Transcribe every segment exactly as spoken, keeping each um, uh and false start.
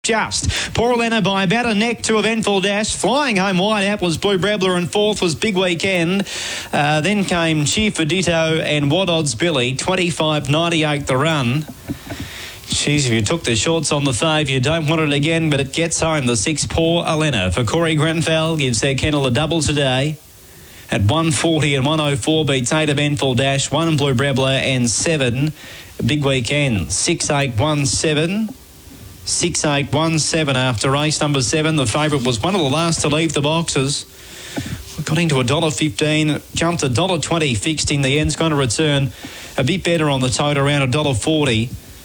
Just. Poor Elena by about a neck to Eventful Dash. Flying home wide out was Blue Brebler, and fourth was Big Weekend. Uh, then came Cheer for Ditto and What Odds Billy. twenty-five ninety-eight the run. Jeez, if you took the shorts on the fave, you don't want it again, but it gets home. The six, Poor Elena. For Corey Grenfell, gives their kennel a double today. At one forty and one oh four beats eight Eventful Dash, one Blue Brebler and seven Big Weekend. six eight one seven. six eight one seven after race number seven. The favourite was one of the last to leave the boxes. Got into one dollar fifteen, jumped one dollar twenty, fixed in the end. It's going to return a bit better on the tote, around one dollar forty.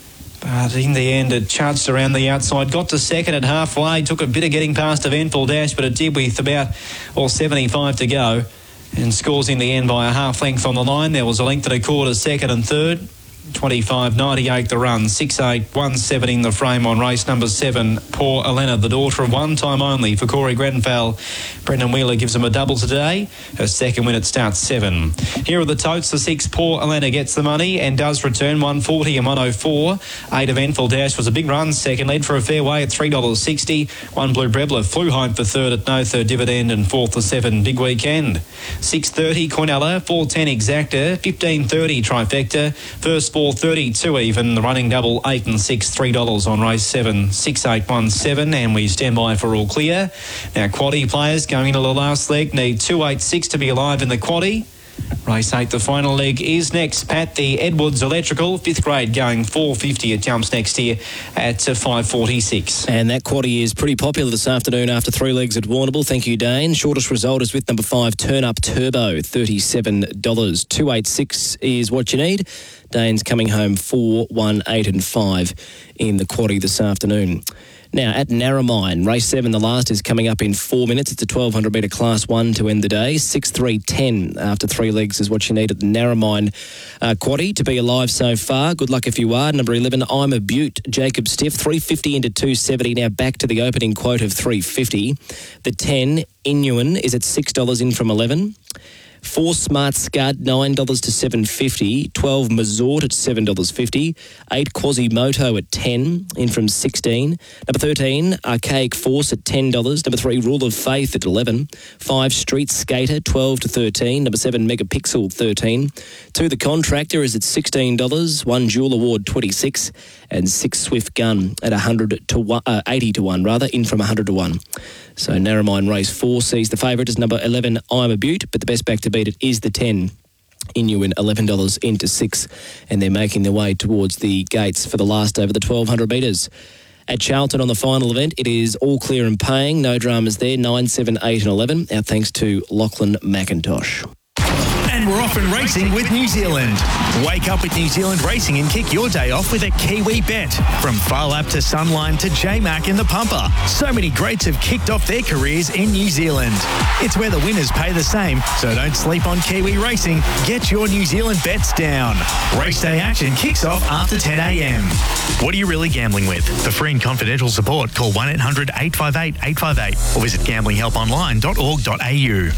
But in the end, it charged around the outside. Got to second at halfway. Took a bit of getting past Eventful Dash, but it did with about all seventy-five to go. And scores in the end by a half length on the line. There was a length and a quarter, second and third. twenty-five ninety-eight the run. six eight one seven in the frame on race number seven. Poor Elena, the daughter of one time only for Corey Grenfell. Brendan Wheeler gives him a double today. Her second win at start seven. Here are the totes. The six, Poor Elena, gets the money and does return one forty and one oh four. eight Eventful Dash was a big run. Second, led for a fair way at three dollars sixty. one Blue Brebler flew home for third at no third dividend, and fourth the seven Big Weekend. six thirty Cornella, four ten Exacta, fifteen thirty Trifecta. First four thirty-two even. The running double eight and six, three dollars on race seven. six eight one seven, and we stand by for all clear. Now quaddie players going into the last leg need two eighty-six to be alive in the quaddie. Race eight, the final leg, is next. Pat, the Edwards Electrical, fifth grade, going four fifty. It jumps next here at five forty-six. And that quaddie is pretty popular this afternoon after three legs at Warrnambool. Thank you, Dane. Shortest result is with number five, Turn Up Turbo, thirty-seven dollars. two eighty-six is what you need. Dane's coming home four, one, eight and five in the quaddie this afternoon. Now, at Narromine, race seven, the last, is coming up in four minutes. It's a twelve hundred metre class one to end the day. six three ten after three legs is what you need at the Narromine uh, quaddie to be alive so far. Good luck if you are. Number eleven, I'm a Butte, Jacob Stiff, three fifty into two seventy. Now back to the opening quote of three fifty. The ten, Inuan, is at six dollars in from eleven. Four Smart Scud, nine dollars to seven fifty. twelve Mazort at seven dollars fifty. eight Quasimoto at ten, in from sixteen. Number thirteen, Archaic Force at ten dollars. Number three, Rule of Faith at eleven. five Street Skater, twelve to thirteen. Number seven, Megapixel, thirteen. two The Contractor is at sixteen dollars. one Jewel Award, twenty-six. And six Swift Gun at one hundred to one, uh, eighty to one, rather, in from one hundred to one. So Narromine race four sees the favourite as number eleven, I'm a Butte, but the best back to beat it is the ten, Inuan, eleven dollars into six, and they're making their way towards the gates for the last over the twelve hundred metres. At Charlton on the final event, it is all clear and paying. No dramas there, nine, seven, eight and eleven. Our thanks to Lachlan McIntosh. And we're off and racing with New Zealand. Wake up with New Zealand Racing and kick your day off with a Kiwi bet. From Phar Lap to Sunline to J-Mac in the Pumper. So many greats have kicked off their careers in New Zealand. It's where the winners pay the same, so don't sleep on Kiwi Racing. Get your New Zealand bets down. Race day action kicks off after ten a.m. What are you really gambling with? For free and confidential support, call one eight hundred eight five eight eight five eight or visit gambling help online dot org dot a u.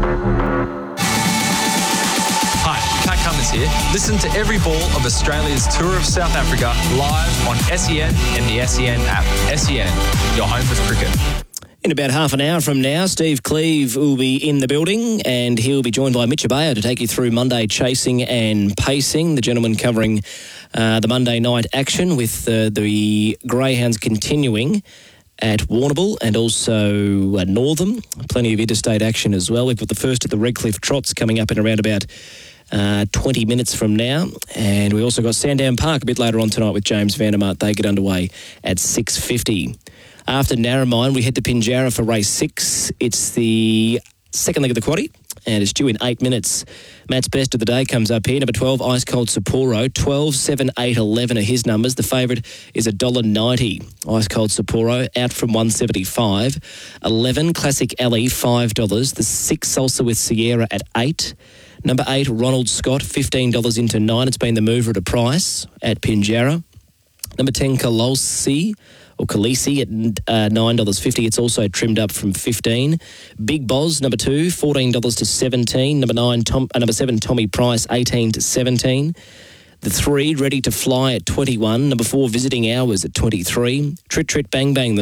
Pat Cummins here. Listen to every ball of Australia's Tour of South Africa live on S E N and the S E N app. S E N, your home of cricket. In about half an hour from now, Steve Cleave will be in the building and he'll be joined by Mitch Abaya to take you through Monday chasing and pacing. The gentleman covering uh, the Monday night action with uh, the Greyhounds continuing at Warrnambool and also uh, Northam. Plenty of interstate action as well. We've got the first of the Redcliffe Trots coming up in around about uh, twenty minutes from now. And we also got Sandown Park a bit later on tonight with James Vandermart. They get underway at six fifty. After Narromine, we head to Pinjarra for race six. It's the second leg of the quaddie, and it's due in eight minutes. Matt's best of the day comes up here. Number twelve, Ice Cold Sapporo. twelve, seven, eight, eleven are his numbers. The favourite is one dollar ninety. Ice Cold Sapporo out from one seventy-five. eleven, Classic Alley, five dollars. The six, Salsa with Sierra at eight. Number eight, Ronald Scott, fifteen dollars into nine. It's been the mover at a price at Pinjarra. Number ten, Kalolsi. Or Khaleesi at uh, nine dollars fifty. It's also trimmed up from fifteen. Big Boz, number two, fourteen dollars to seventeen. Number nine, Tom, uh, number seven, Tommy Price, eighteen to seventeen. The three, Ready to Fly at twenty-one. Number four, Visiting Hours at twenty-three. Trit Trit Bang Bang, the